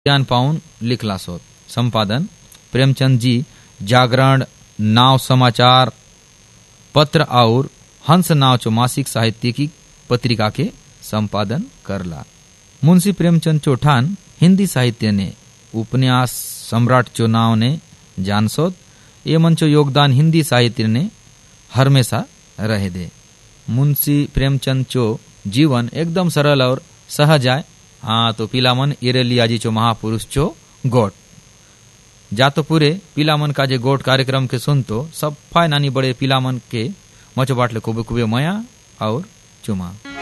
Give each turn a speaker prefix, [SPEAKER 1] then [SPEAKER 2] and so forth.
[SPEAKER 1] ज्ञान पाउन लिखला सोत। संपादन प्रेमचंद जी जागरण नाव समाचार पत्र और हंस नाव चो मासिक साहित्यिकी पत्रिका के संपादन करला। मुंशी प्रेमचंद चौठान हिंदी साहित्य ने उपन्यास सम्राट चो नाव ने जानसोत। ये मंचो योगदान हिंदी साहित्य ने हमेशा रहे दे। मुंशी प्रेमचंद चो जीवन एकदम सरल और सहज आय। हाँ तो पिलामन इरेलियाजी चो महापुरुष चो गोट जातो पूरे पिलामन का जे गोट कार्यक्रम के सुनतो सब फाय नानी बड़े पिलामन के मचो बाटले कुबे कुबे मया और चुमा।